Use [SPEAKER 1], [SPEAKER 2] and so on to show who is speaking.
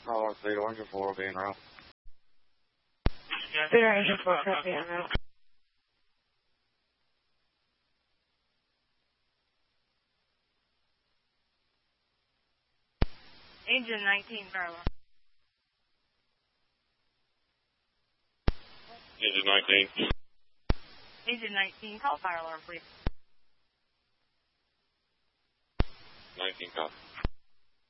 [SPEAKER 1] Tower Theta Engine 4 being route.
[SPEAKER 2] Theta Engine 4 copy en route.
[SPEAKER 3] Engine 19, fire alarm.
[SPEAKER 1] Engine 19.
[SPEAKER 3] Engine 19, call fire alarm, please.
[SPEAKER 1] 19 copy.